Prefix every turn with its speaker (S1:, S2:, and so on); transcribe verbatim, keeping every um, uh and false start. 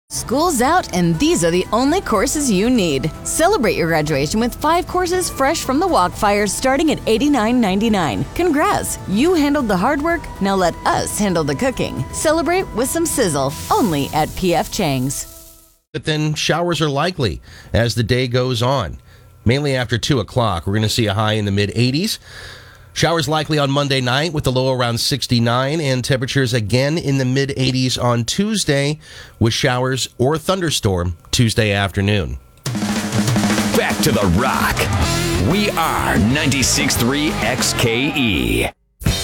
S1: School's out, and these are the only courses you need. Celebrate your graduation with five courses fresh from the Walkfire starting at eighty-nine ninety-nine. Congrats! You handled the hard work, now let us handle the cooking. Celebrate with some sizzle, only at P F Chang's.
S2: But then showers are likely as the day goes on. Mainly after two o'clock, we're going to see a high in the mid-eighties. Showers likely on Monday night with the low around sixty-nine, and temperatures again in the mid-eighties on Tuesday with showers or thunderstorm Tuesday afternoon.
S3: Back to the Rock. We are ninety-six point three X K E.